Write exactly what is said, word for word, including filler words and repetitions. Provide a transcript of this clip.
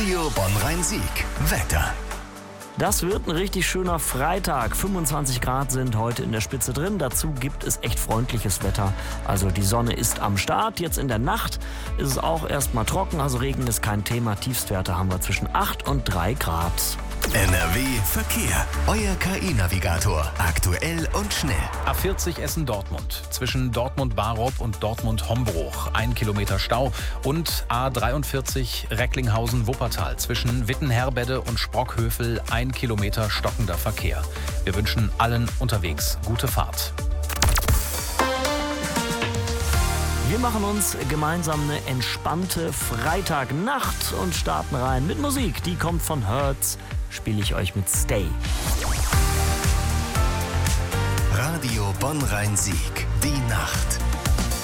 Radio Bonn-Rhein-Sieg. Wetter. Das wird ein richtig schöner Freitag. fünfundzwanzig Grad sind heute in der Spitze drin. Dazu gibt es echt freundliches Wetter. Also die Sonne ist am Start. Jetzt in der Nacht ist es auch erstmal trocken. Also Regen ist kein Thema. Tiefstwerte haben wir zwischen acht und drei Grad. N R W Verkehr. Euer K I-Navigator. Aktuell und schnell. A vierzig Essen-Dortmund. Zwischen Dortmund-Barob und Dortmund-Hombruch. Ein Kilometer Stau. Und A dreiundvierzig Recklinghausen-Wuppertal. Zwischen Wittenherbede und Sprockhövel. Ein Kilometer stockender Verkehr. Wir wünschen allen unterwegs gute Fahrt. Wir machen uns gemeinsam eine entspannte Freitagnacht und starten rein mit Musik. Die kommt von Hertz. Spiele ich euch mit Stay. Radio Bonn-Rhein-Sieg. Die Nacht.